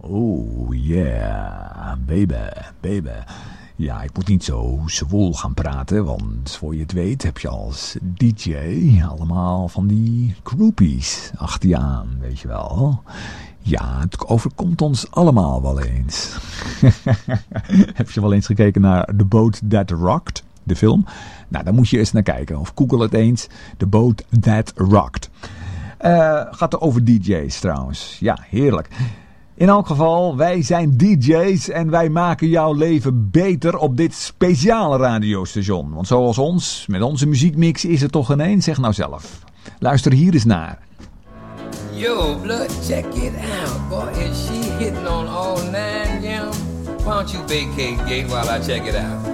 Oh yeah, baby. Ja, ik moet niet zo zwoel gaan praten, want voor je het weet heb je als DJ allemaal van die groupies achter je aan, weet je wel. Ja, het overkomt ons allemaal wel eens. Heb je wel eens gekeken naar The Boat That Rocked, de film? Nou, daar moet je eens naar kijken. Of google het eens. The Boat That Rocked. Gaat er over DJ's trouwens. Ja, heerlijk. In elk geval, wij zijn DJ's en wij maken jouw leven beter op dit speciale radiostation. Want zoals ons, met onze muziekmix is het toch ineens, zeg nou zelf. Luister hier eens naar. Yo, blood, check it out. Boy, is she hitting on all nine, yeah? Why don't you vacate gate while I check it out?